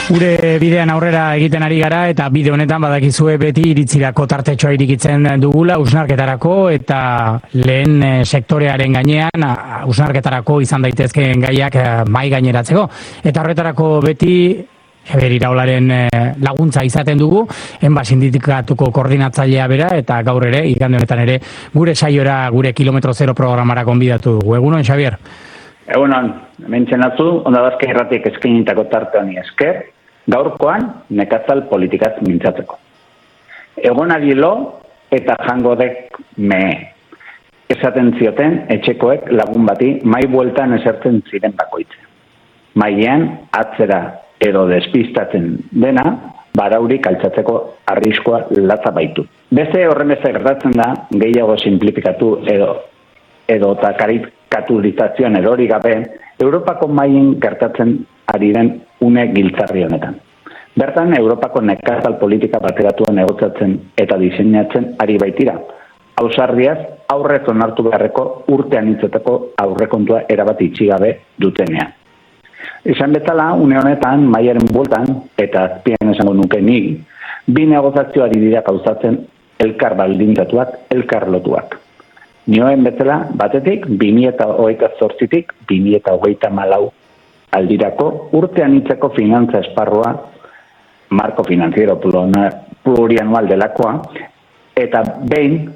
Gure bidean aurrera egiten ari gara eta bide honetan badakizue beti iritzirako tartetxoa irikitzen dugula usnarketarako eta lehen sektorearen gainean usnarketarako izan daitezkeen gaiak mai gaineratzeko. Eta horretarako beti Javier Iraolaren laguntza izaten dugu, enba sindikatuko koordinatzailea bera eta gaur ere, igande honetan ere, gure saiora, gure kilometro zero programara gonbidatu dugu. Egunon, Javier? Egunon, mentzenatzu, ondabazke erratik eskenitako tarte honi esker, gaurkoan nekazal politikaz mintzatzeko. Egonari lo eta jangodek mehe. Esaten zioten etxekoek lagun bati mai bueltan esertzen ziren bakoitze. Mailean atzera edo despistatzen dena, baraurik altzatzeko arriskoa latza baitu. Beste horrenbeste gertatzen da, gehiago simplifikatu edo eta karikaturizazioan erori gabe, Europako mailen gertatzen ari den une giltzarri honetan. Bertan, Europako nekazal politika bateratua negotzatzen eta diseinatzen ari baitira. Ausardiaz, aurrez onartu beharreko urtean hitzetako aurrekontua erabat itxigabe dutenean. Esan bezala, une honetan, maiaren bueltan, eta azpian esango nuke nik, bi negozazio ari dira gauzatzen elkar baldintzatuak, elkar lotuak. Nioen bezala, batetik, 2028-tik 2024 aldirako urtean hitzeko finantza esparrua, marko finanziero plurianual delakoa, eta behin,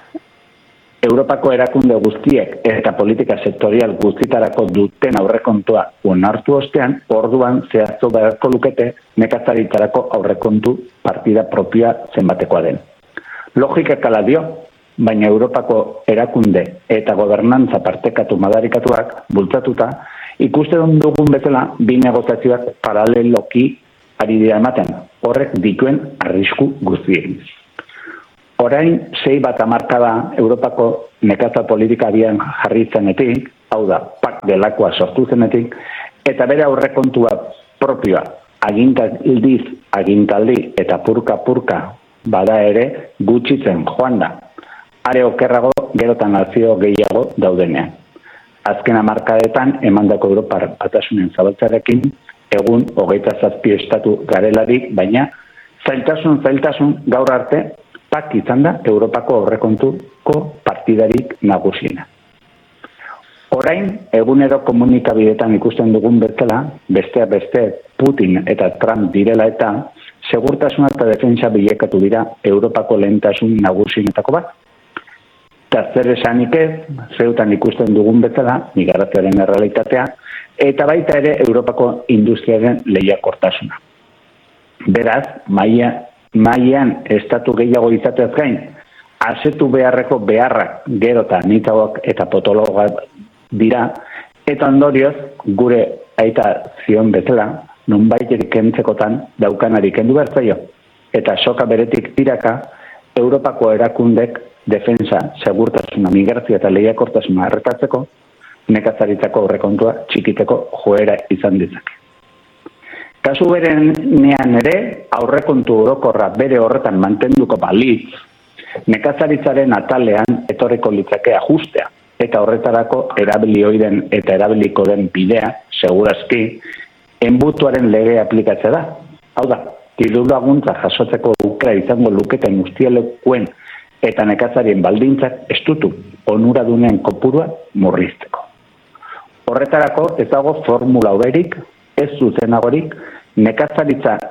Europako erakunde guztiek eta politika sektorial guztitarako duten aurrekontua onartu ostean, orduan zehaztu beharko lukete nekazaritzarako aurrekontu partida propioa zenbatekoa den. Logika kala dio, baina Europako erakunde eta gobernantza partekatu madarikatuak bultzatuta, ikusten dugun bezala bi negoziazioak paraleloki ari dira ematen, horrek dituen arrisku guztien. Orain, 6 bat hamarkada Europako nekazal politika abian jarri zenetik, hau da, PAC delakoa sortu zenetik, eta bere aurrekontua propioa agintaldi eta purka bada ere gutxitzen joan da. Are okerrago gerotan nazio gehiago daudenean. Azken hamarkadetan emandako Europar batasunen zabaltzarekin, egun 27 estatu garelarik, baina zailtasun gaur arte, PAC izan da Europako aurrekontuko partidarik nagusiena. Orain, egunero komunikabidetan ikusten dugun bezala, besteak beste Putin eta Trump direla eta segurtasuna eta defentsa bilekatu dira Europako lehentasun nagusienetako bat. Eta zer esanik ez, zeutan ikusten dugun bezala, migrazioaren errealitatea, eta baita ere Europako industriaren lehiakortasuna. Beraz, mailean estatu gehiago izateaz gain, asetu beharreko beharrak gerota nitagoak eta potologoak dira, eta ondorioz gure aita zion bezala, nunbaiterik kentzekotan daukanari kendu behar zaio, eta soka beretik tiraka, Europako erakundek defensa, segurtasuna, migrazio eta lehiakortasuna erretatzeko, nekazaritzako aurrekontua txikiteko joera izan ditzake. Kasu berenean ere, aurrekontu orokorra bere horretan mantenduko balitz, nekazaritzaren atalean etorriko litzake ajustea, eta horretarako erabilioiden eta erabiliko den bidea, segurazki, enbutuaren lege aplikatzea da. Hau da, diru laguntza jasotzeko aukera izango luketen guztielekuen eta nekazarien baldintzak estutu onuradunen kopurua murrizteko. Horretarako ez dago formula hoberik, ez zuzenagorik, nekazari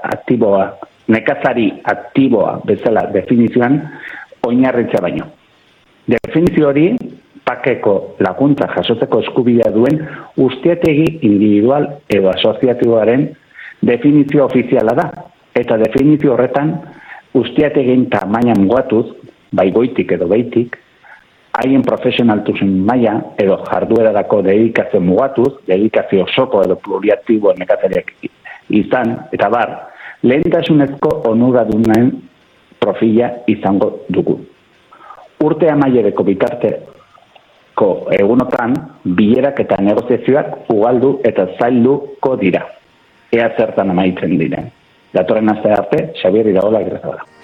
aktiboa bezala definizioan oinarritza baino. Definizio hori, pakeko laguntza jasotzeko eskubidea duen ustiategi individual edo asoziatiboaren definizio ofiziala da, eta definizio horretan ustiategin tamainan mugatuz, bai goitik edo beitik, haien profesionaltasun maila edo jarduerarako dedikazio mugatuz, dedikazio osoko edo pluriaktibo nekazariak izan, eta bar, lehentasunezko onuradunen profila izango dugu. Urte amaiereko bitarteko egunotan, bilerak eta negoziazioak ugaldu eta zailduko dira. Ea zertan amaitzen diren. Datorren aste arte, Xabier Iraola Agirrezabala.